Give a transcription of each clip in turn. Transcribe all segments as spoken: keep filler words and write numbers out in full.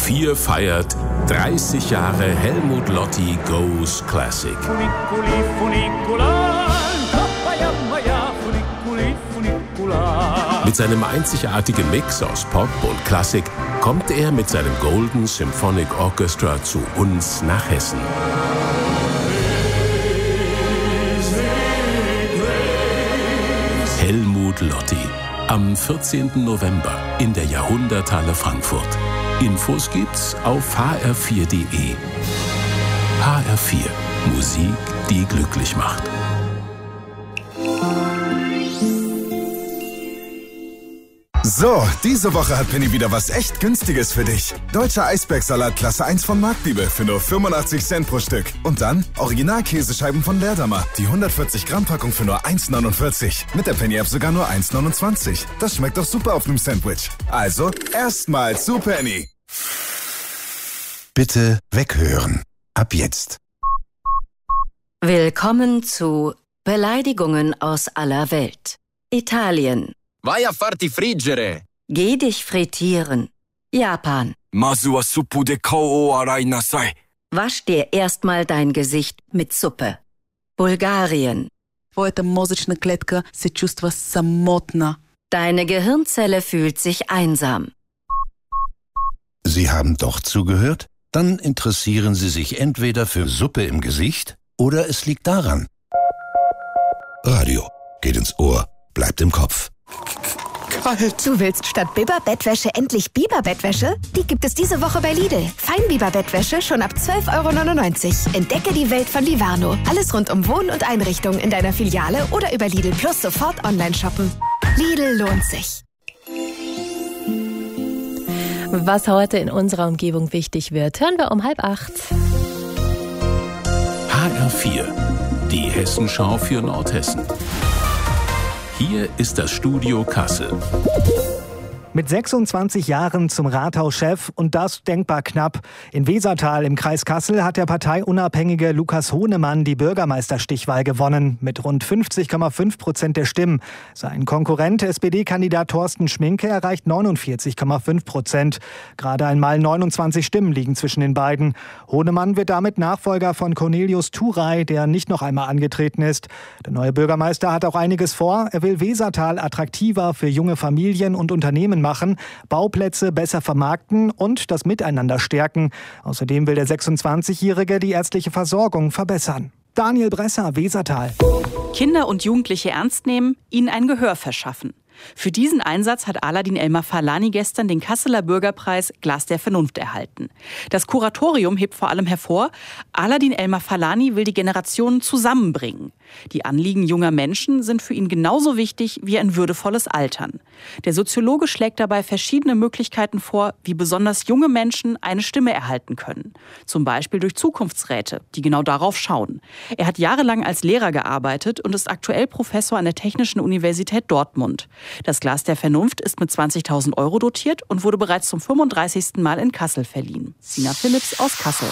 vier feiert dreißig Jahre Helmut Lotti Goes Classic. Funiculi, funicula, tapayamaya, funiculi, funicula. Mit seinem einzigartigen Mix aus Pop und Klassik kommt er mit seinem Golden Symphonic Orchestra zu uns nach Hessen. Helmut Lotti. Am vierzehnten November in der Jahrhunderthalle Frankfurt. Infos gibt's auf h r vier punkt d e. H R vier. Musik, die glücklich macht. So, diese Woche hat Penny wieder was echt Günstiges für dich. Deutscher Eisbergsalat Klasse eins von Marktliebe für nur fünfundachtzig Cent pro Stück. Und dann Original-Käsescheiben von Leerdammer. Die hundertvierzig Gramm Packung für nur eins neunundvierzig. Mit der Penny-App sogar nur eins neunundzwanzig. Das schmeckt doch super auf einem Sandwich. Also, erstmal zu Penny. Bitte weghören. Ab jetzt. Willkommen zu Beleidigungen aus aller Welt. Italien. Vai a farti friggere. Geh dich frittieren. Japan. Masu wa suppu de kou o arai nasai. Wasch dir erstmal dein Gesicht mit Suppe. Bulgarien. Твоята мозъчна клетка се чувства самотна. Deine Gehirnzelle fühlt sich einsam. Sie haben doch zugehört? Dann interessieren Sie sich entweder für Suppe im Gesicht oder es liegt daran. Radio geht ins Ohr, bleibt im Kopf. Kalt. Du willst statt Biber-Bettwäsche endlich Biber-Bettwäsche? Die gibt es diese Woche bei Lidl. Feinbiber-Bettwäsche schon ab zwölf Euro neunundneunzig. Entdecke die Welt von Livarno. Alles rund um Wohn- und Einrichtung in deiner Filiale oder über Lidl Plus sofort online shoppen. Lidl lohnt sich. Was heute in unserer Umgebung wichtig wird, hören wir um halb acht. H R vier. Die Hessenschau für Nordhessen. Hier ist das Studio Kassel. Mit sechsundzwanzig Jahren zum Rathauschef und das denkbar knapp. In Wesertal im Kreis Kassel hat der parteiunabhängige Lukas Hohnemann die Bürgermeisterstichwahl gewonnen. Mit rund fünfzig Komma fünf Prozent der Stimmen. Sein Konkurrent, S P D-Kandidat Thorsten Schminke, erreicht neunundvierzig Komma fünf Prozent. Gerade einmal neunundzwanzig Stimmen liegen zwischen den beiden. Hohnemann wird damit Nachfolger von Cornelius Thuray, der nicht noch einmal angetreten ist. Der neue Bürgermeister hat auch einiges vor. Er will Wesertal attraktiver für junge Familien und Unternehmen machen, Bauplätze besser vermarkten und das Miteinander stärken. Außerdem will der sechsundzwanzigjährige die ärztliche Versorgung verbessern. Daniel Bresser, Wesertal. Kinder und Jugendliche ernst nehmen, ihnen ein Gehör verschaffen. Für diesen Einsatz hat Aladin Elmar-Falani gestern den Kasseler Bürgerpreis Glas der Vernunft erhalten. Das Kuratorium hebt vor allem hervor, Aladin Elmar-Falani will die Generationen zusammenbringen. Die Anliegen junger Menschen sind für ihn genauso wichtig wie ein würdevolles Altern. Der Soziologe schlägt dabei verschiedene Möglichkeiten vor, wie besonders junge Menschen eine Stimme erhalten können. Zum Beispiel durch Zukunftsräte, die genau darauf schauen. Er hat jahrelang als Lehrer gearbeitet und ist aktuell Professor an der Technischen Universität Dortmund. Das Glas der Vernunft ist mit zwanzigtausend Euro dotiert und wurde bereits zum fünfunddreißigsten Mal in Kassel verliehen. Sina Philipps aus Kassel.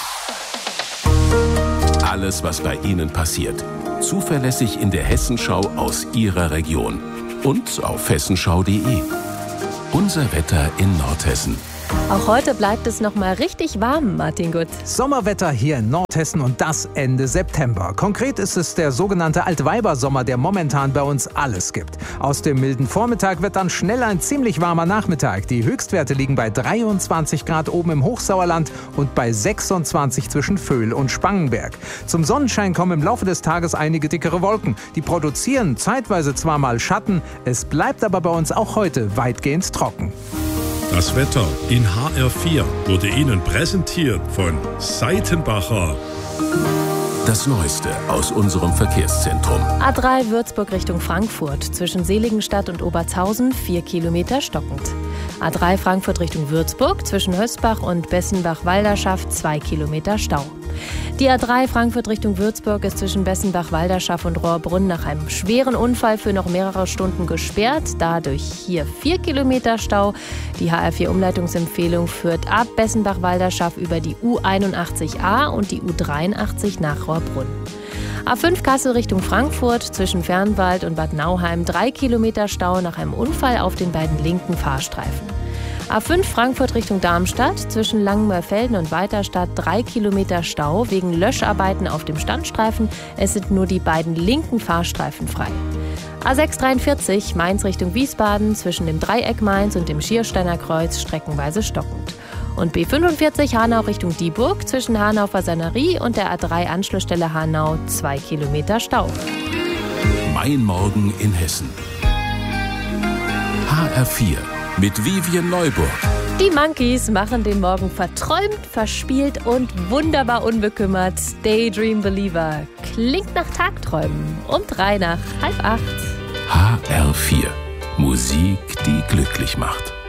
Alles, was bei Ihnen passiert. Zuverlässig in der Hessenschau aus Ihrer Region. Und auf hessenschau punkt de. Unser Wetter in Nordhessen. Auch heute bleibt es noch mal richtig warm, Martin Gut. Sommerwetter hier in Nordhessen und das Ende September. Konkret ist es der sogenannte Altweibersommer, der momentan bei uns alles gibt. Aus dem milden Vormittag wird dann schnell ein ziemlich warmer Nachmittag. Die Höchstwerte liegen bei dreiundzwanzig Grad oben im Hochsauerland und bei sechsundzwanzig zwischen Vöhl und Spangenberg. Zum Sonnenschein kommen im Laufe des Tages einige dickere Wolken. Die produzieren zeitweise zwar mal Schatten, es bleibt aber bei uns auch heute weitgehend trocken. Das Wetter in H R vier wurde Ihnen präsentiert von Seitenbacher. Das Neueste aus unserem Verkehrszentrum. A drei Würzburg Richtung Frankfurt. Zwischen Seligenstadt und Obertshausen vier Kilometer stockend. A drei Frankfurt Richtung Würzburg. Zwischen Hösbach und Bessenbach-Walderschaft zwei Kilometer Stau. Die A drei Frankfurt Richtung Würzburg ist zwischen Bessenbach-Walderschaft und Rohrbrunn nach einem schweren Unfall für noch mehrere Stunden gesperrt. Dadurch hier vier Kilometer Stau. Die H R vier Umleitungsempfehlung führt ab Bessenbach-Walderschaft über die U einundachtzig A und die U dreiundachtzig nach Rohrbrunn. A fünf Kassel Richtung Frankfurt zwischen Fernwald und Bad Nauheim drei Kilometer Stau nach einem Unfall auf den beiden linken Fahrstreifen. A fünf Frankfurt Richtung Darmstadt, zwischen Langenmörfelden und Weiterstadt drei Kilometer Stau wegen Löscharbeiten auf dem Standstreifen. Es sind nur die beiden linken Fahrstreifen frei. A sechs dreiundvierzig Mainz Richtung Wiesbaden, zwischen dem Dreieck Mainz und dem Schiersteiner Kreuz streckenweise stockend. Und B fünfundvierzig Hanau Richtung Dieburg, zwischen Hanau Fasanerie und der A drei Anschlussstelle Hanau zwei Kilometer Stau. Mein Morgen in Hessen. H R vier mit Vivien Neuburg. Die Monkeys machen den Morgen verträumt, verspielt und wunderbar unbekümmert. Daydream Believer klingt nach Tagträumen. Um drei nach halb acht. H R vier. Musik, die glücklich macht.